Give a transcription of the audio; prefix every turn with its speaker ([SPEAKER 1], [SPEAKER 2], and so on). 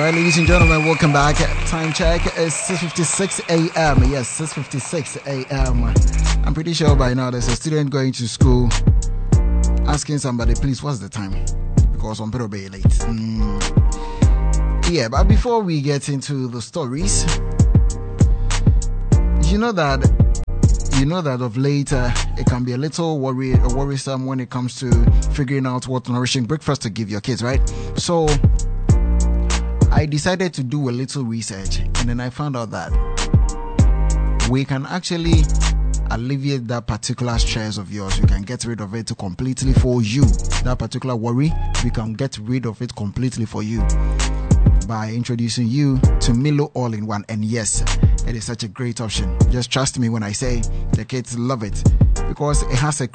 [SPEAKER 1] right, ladies and gentlemen, welcome back. Time check is 6:56 a.m. Yes, 6:56 a.m. I'm pretty sure by now there's a student going to school asking somebody, please, what's the time? Because I'm pretty late. Yeah, but before we get into the stories, you know that of late it can be a little worrisome when it comes to figuring out what nourishing breakfast to give your kids, right? So I decided to do a little research, and then I found out that we can actually alleviate that particular stress of yours. You can get rid of it completely for you. That particular worry, we can get rid of it completely for you by introducing you to Milo All-in-One. And yes, it is such a great option. Just trust me when I say the kids love it, because it has a